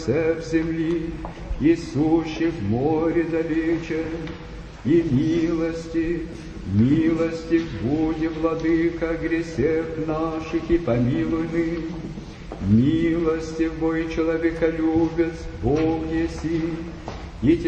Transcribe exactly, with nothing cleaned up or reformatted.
концев земли, и сущих в море далече, и милости, милости буди, владыка, гресех наших, и помилуй ныне. Милости бой человеколюбец, Бог еси, и